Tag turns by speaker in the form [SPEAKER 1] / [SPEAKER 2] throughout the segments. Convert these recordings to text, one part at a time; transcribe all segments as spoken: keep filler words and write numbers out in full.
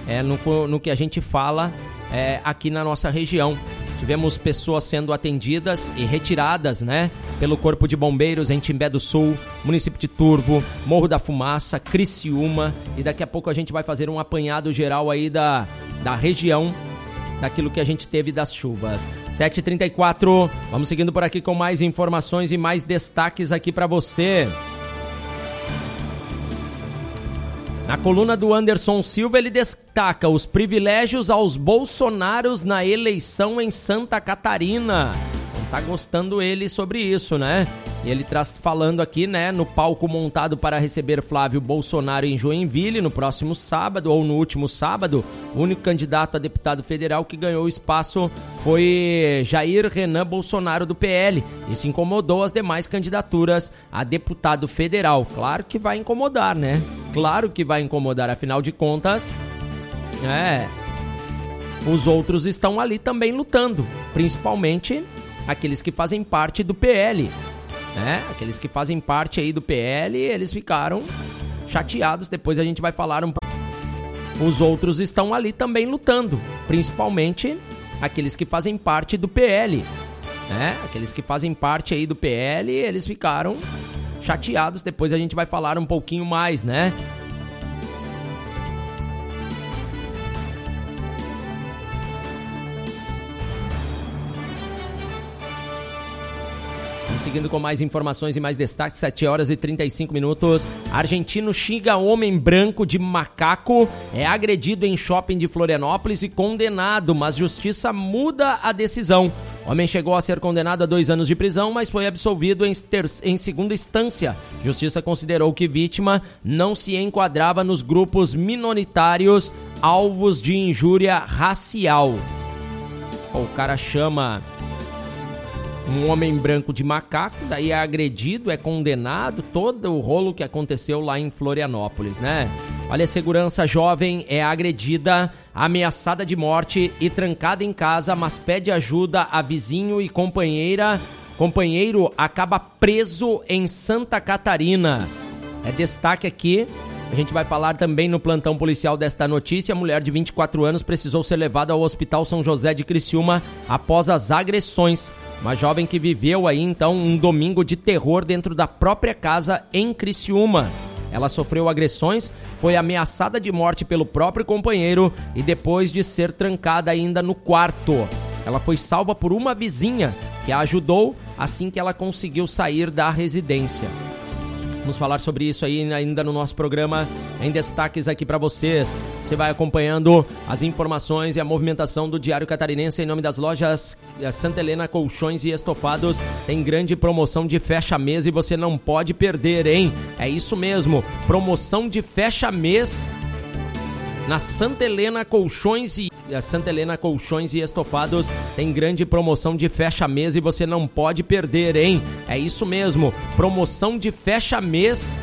[SPEAKER 1] é, no, no que a gente fala é, aqui na nossa região. Tivemos pessoas sendo atendidas e retiradas, né, pelo Corpo de Bombeiros em Timbé do Sul, município de Turvo, Morro da Fumaça, Criciúma, e daqui a pouco a gente vai fazer um apanhado geral aí da, da região, daquilo que a gente teve das chuvas. sete e trinta e quatro, vamos seguindo por aqui com mais informações e mais destaques aqui para você. Na coluna do Anderson Silva, ele destaca os privilégios aos bolsonaros na eleição em Santa Catarina. Não tá gostando ele sobre isso, né? E ele traz falando aqui, né, no palco montado para receber Flávio Bolsonaro em Joinville no próximo sábado, ou no último sábado, o único candidato a deputado federal que ganhou o espaço foi Jair Renan Bolsonaro do P L. Isso incomodou as demais candidaturas a deputado federal. Claro que vai incomodar, né? Claro que vai incomodar, afinal de contas, é, os outros estão ali também lutando, principalmente aqueles que fazem parte do P L. É, aqueles que fazem parte aí do P L, eles ficaram chateados. Depois a gente vai falar um pouco. Os outros estão ali também lutando, principalmente aqueles que fazem parte do P L. É, aqueles que fazem parte aí do P L, eles ficaram chateados. Depois a gente vai falar um pouquinho mais, né? Seguindo com mais informações e mais destaques, sete horas e trinta e cinco minutos. Argentino xinga homem branco de macaco, é agredido em shopping de Florianópolis e condenado, mas justiça muda a decisão. Homem chegou a ser condenado a dois anos de prisão, mas foi absolvido em, ter... em segunda instância. Justiça considerou que vítima não se enquadrava nos grupos minoritários alvos de injúria racial. O cara chama um homem branco de macaco, daí é agredido, é condenado, todo o rolo que aconteceu lá em Florianópolis, né? Olha, a segurança jovem é agredida, ameaçada de morte e trancada em casa, mas pede ajuda a vizinho e companheira. Companheiro acaba preso em Santa Catarina. É destaque aqui. A gente vai falar também no plantão policial desta notícia. A mulher de vinte e quatro anos precisou ser levada ao Hospital São José de Criciúma após as agressões. Uma jovem que viveu aí, então, um domingo de terror dentro da própria casa em Criciúma. Ela sofreu agressões, foi ameaçada de morte pelo próprio companheiro e depois de ser trancada ainda no quarto. Ela foi salva por uma vizinha que a ajudou assim que ela conseguiu sair da residência. Vamos falar sobre isso aí ainda no nosso programa, em destaques aqui para vocês. Você vai acompanhando as informações e a movimentação do Diário Catarinense em nome das lojas Santa Helena Colchões e Estofados. Tem grande promoção de fecha-mês e você não pode perder, hein? É isso mesmo, promoção de fecha-mês na Santa Helena Colchões e a Santa Helena Colchões e Estofados. Tem grande promoção de fecha-mês e você não pode perder, hein? É isso mesmo, promoção de fecha-mês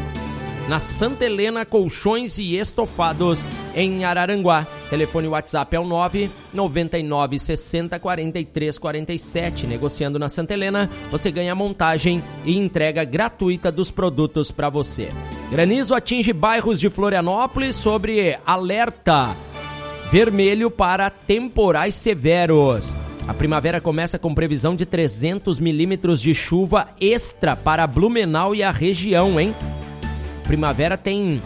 [SPEAKER 1] na Santa Helena Colchões e Estofados em Araranguá. Telefone WhatsApp é o nove nove nove sessenta quarenta e três quarenta e sete. Negociando na Santa Helena, você ganha montagem e entrega gratuita dos produtos para você. Granizo atinge bairros de Florianópolis sobre alerta vermelho para temporais severos. A primavera começa com previsão de trezentos milímetros de chuva extra para Blumenau e a região, hein? Primavera tem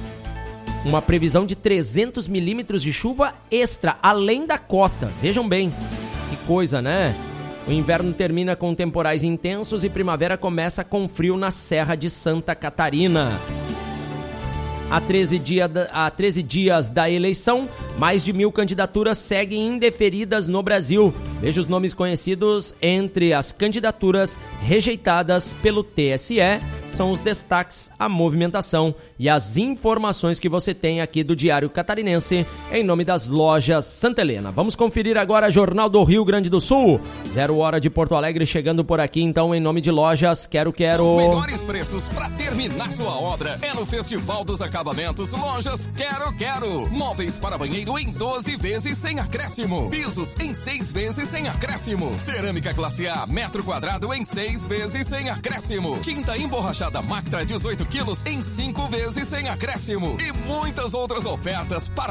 [SPEAKER 1] uma previsão de trezentos milímetros de chuva extra, além da cota. Vejam bem, que coisa, né? O inverno termina com temporais intensos e primavera começa com frio na Serra de Santa Catarina. Há treze, dia, há treze dias da eleição, mais de mil candidaturas seguem indeferidas no Brasil. Veja os nomes conhecidos entre as candidaturas rejeitadas pelo T S E. São os destaques, a movimentação e as informações que você tem aqui do Diário Catarinense em nome das lojas Santa Helena. Vamos conferir agora Jornal do Rio Grande do Sul. Zero hora de Porto Alegre chegando por aqui, então, em nome de lojas Quero Quero.
[SPEAKER 2] Os melhores preços para terminar sua obra é no Festival dos Acabamentos Lojas Quero Quero. Móveis para banheiro em doze vezes sem acréscimo. Pisos em seis vezes sem acréscimo. Cerâmica classe A, metro quadrado em seis vezes sem acréscimo. Tinta emborrachada Mactra dezoito quilos em cinco vezes sem acréscimo. E muitas outras ofertas para